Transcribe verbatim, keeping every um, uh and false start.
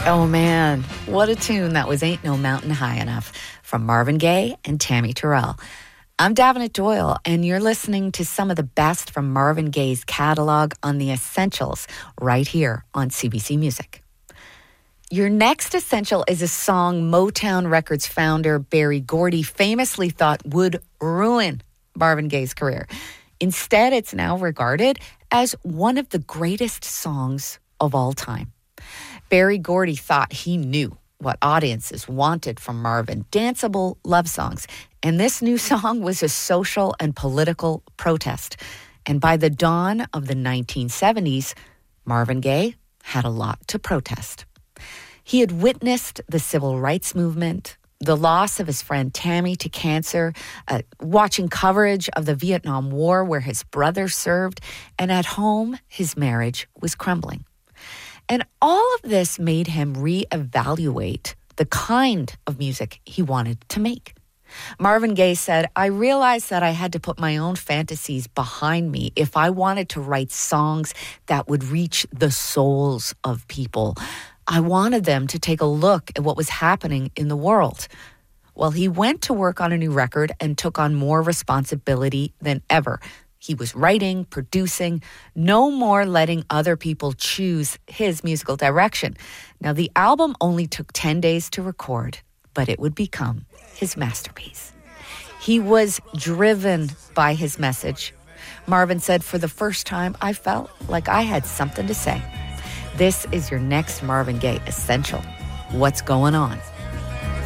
Oh man, what a tune that was. Ain't No Mountain High Enough from Marvin Gaye and Tammy Terrell. I'm Davenant Doyle, and you're listening to some of the best from Marvin Gaye's catalog on The Essentials right here on C B C Music. Your next essential is a song Motown Records founder Berry Gordy famously thought would ruin Marvin Gaye's career. Instead, it's now regarded as one of the greatest songs of all time. Berry Gordy thought he knew what audiences wanted from Marvin, danceable love songs. And this new song was a social and political protest. And by the dawn of the nineteen seventies, Marvin Gaye had a lot to protest. He had witnessed the civil rights movement, the loss of his friend Tammy to cancer, uh, watching coverage of the Vietnam War where his brother served, and at home, his marriage was crumbling. And all of this made him reevaluate the kind of music he wanted to make. Marvin Gaye said, I realized that I had to put my own fantasies behind me if I wanted to write songs that would reach the souls of people. I wanted them to take a look at what was happening in the world. Well, he went to work on a new record and took on more responsibility than ever. He was writing, producing, no more letting other people choose his musical direction. Now, the album only took ten days to record, but it would become his masterpiece. He was driven by his message. Marvin said, for the first time, I felt like I had something to say. This is your next Marvin Gaye essential. What's going on?